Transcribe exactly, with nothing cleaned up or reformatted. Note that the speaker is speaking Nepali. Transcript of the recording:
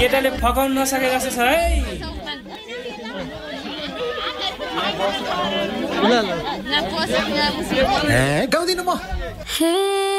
केटाले फकाउन नसके जस्तो छ है ए गाउँदिनु म